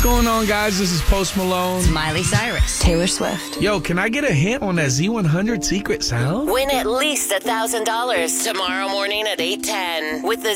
What's going on, guys? This is Post Malone. Miley Cyrus. Taylor Swift. Yo, can I get a hint on that Z100 secret sound? Win at least $1,000 tomorrow morning at 8:10 with the